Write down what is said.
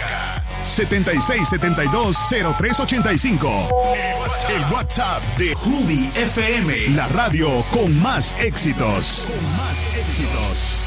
Marca 7672-0385. El WhatsApp de Ruby FM, la radio con más éxitos. Con más éxitos.